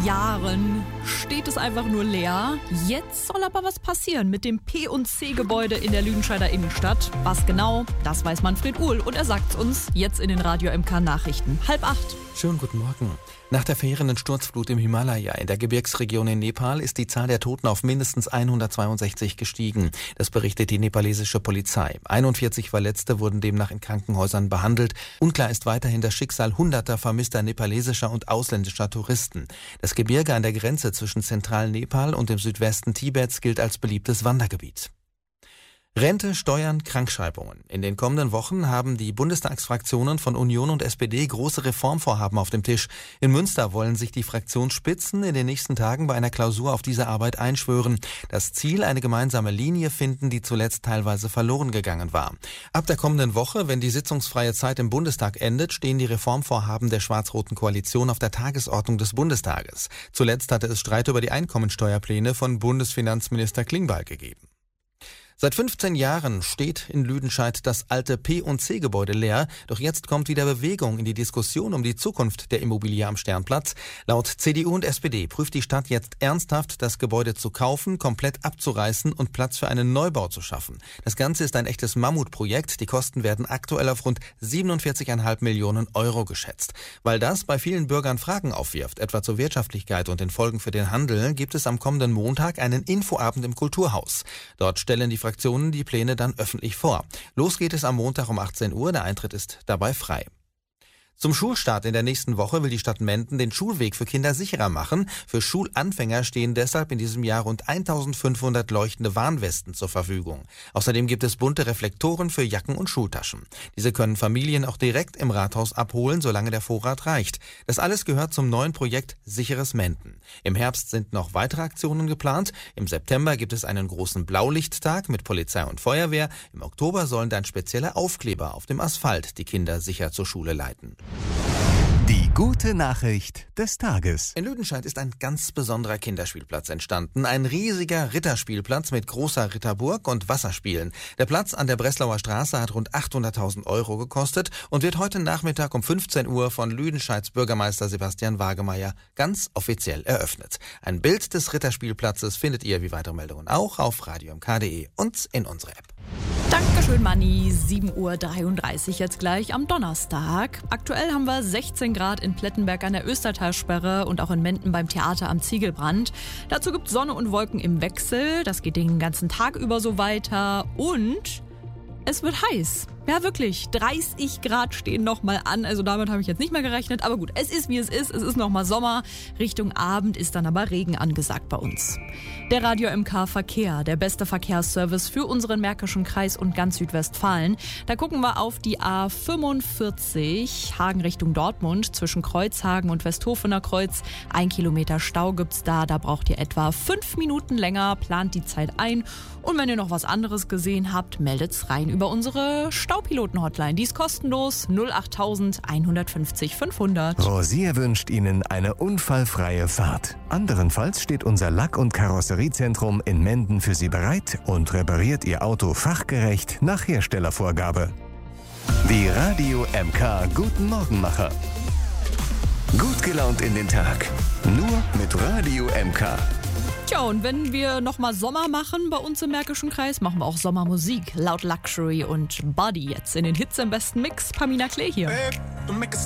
Jahren steht es einfach nur leer. Jetzt soll aber was passieren mit dem P&C-Gebäude in der Lüdenscheider Innenstadt. Was genau, das weiß Manfred Uhl und er sagt's uns jetzt in den Radio MK Nachrichten. 7:30. Schönen guten Morgen. Nach der verheerenden Sturzflut im Himalaya in der Gebirgsregion in Nepal ist die Zahl der Toten auf mindestens 162 gestiegen. Das berichtet die nepalesische Polizei. 41 Verletzte wurden demnach in Krankenhäusern behandelt. Unklar ist weiterhin das Schicksal hunderter vermisster nepalesischer und ausländischer Touristen. Das Gebirge an der Grenze zwischen Zentral-Nepal und dem Südwesten Tibets gilt als beliebtes Wandergebiet. Rente, Steuern, Krankschreibungen. In den kommenden Wochen haben die Bundestagsfraktionen von Union und SPD große Reformvorhaben auf dem Tisch. In Münster wollen sich die Fraktionsspitzen in den nächsten Tagen bei einer Klausur auf diese Arbeit einschwören. Das Ziel, eine gemeinsame Linie finden, die zuletzt teilweise verloren gegangen war. Ab der kommenden Woche, wenn die sitzungsfreie Zeit im Bundestag endet, stehen die Reformvorhaben der schwarz-roten Koalition auf der Tagesordnung des Bundestages. Zuletzt hatte es Streit über die Einkommensteuerpläne von Bundesfinanzminister Klingbeil gegeben. Seit 15 Jahren steht in Lüdenscheid das alte P&C-Gebäude leer, doch jetzt kommt wieder Bewegung in die Diskussion um die Zukunft der Immobilie am Sternplatz. Laut CDU und SPD prüft die Stadt jetzt ernsthaft, das Gebäude zu kaufen, komplett abzureißen und Platz für einen Neubau zu schaffen. Das Ganze ist ein echtes Mammutprojekt, die Kosten werden aktuell auf rund 47,5 Millionen Euro geschätzt. Weil das bei vielen Bürgern Fragen aufwirft, etwa zur Wirtschaftlichkeit und den Folgen für den Handel, gibt es am kommenden Montag einen Infoabend im Kulturhaus. Dort stellen die Fraktionen die Pläne dann öffentlich vor. Los geht es am Montag um 18 Uhr, der Eintritt ist dabei frei. Zum Schulstart in der nächsten Woche will die Stadt Menden den Schulweg für Kinder sicherer machen. Für Schulanfänger stehen deshalb in diesem Jahr rund 1500 leuchtende Warnwesten zur Verfügung. Außerdem gibt es bunte Reflektoren für Jacken und Schultaschen. Diese können Familien auch direkt im Rathaus abholen, solange der Vorrat reicht. Das alles gehört zum neuen Projekt Sicheres Menden. Im Herbst sind noch weitere Aktionen geplant. Im September gibt es einen großen Blaulichttag mit Polizei und Feuerwehr. Im Oktober sollen dann spezielle Aufkleber auf dem Asphalt die Kinder sicher zur Schule leiten. Die gute Nachricht des Tages. In Lüdenscheid ist ein ganz besonderer Kinderspielplatz entstanden. Ein riesiger Ritterspielplatz mit großer Ritterburg und Wasserspielen. Der Platz an der Breslauer Straße hat rund 800.000 Euro gekostet und wird heute Nachmittag um 15 Uhr von Lüdenscheids Bürgermeister Sebastian Wagemeyer ganz offiziell eröffnet. Ein Bild des Ritterspielplatzes findet ihr wie weitere Meldungen auch auf radiomk.de und in unserer App. Dankeschön, Manni. 7:33 Uhr jetzt gleich am Donnerstag. Aktuell haben wir 16 Grad in Plettenberg an der Östertalsperre und auch in Menden beim Theater am Ziegelbrand. Dazu gibt es Sonne und Wolken im Wechsel. Das geht den ganzen Tag über so weiter und es wird heiß. Ja, wirklich. 30 Grad stehen nochmal an. Also damit habe ich jetzt nicht mehr gerechnet. Aber gut, es ist wie es ist. Es ist nochmal Sommer. Richtung Abend ist dann aber Regen angesagt bei uns. Der Radio MK Verkehr, der beste Verkehrsservice für unseren Märkischen Kreis und ganz Südwestfalen. Da gucken wir auf die A45, Hagen Richtung Dortmund, zwischen Kreuzhagen und Westhofener Kreuz. 1 Kilometer Stau gibt's da. Da braucht ihr etwa 5 Minuten länger. Plant die Zeit ein. Und wenn ihr noch was anderes gesehen habt, meldet's rein über unsere Staupiloten-Hotline. Die ist kostenlos 08000 150 500. Rosier wünscht Ihnen eine unfallfreie Fahrt. Anderenfalls steht unser Lack- und Karosseriezentrum in Menden für Sie bereit und repariert Ihr Auto fachgerecht nach Herstellervorgabe. Die Radio MK Guten Morgenmacher. Gut gelaunt in den Tag. Nur mit Radio MK. Tja, und wenn wir nochmal Sommer machen bei uns im Märkischen Kreis, machen wir auch Sommermusik. Loud Luxury und Body jetzt in den Hits im besten Mix. Pamina Klee hier.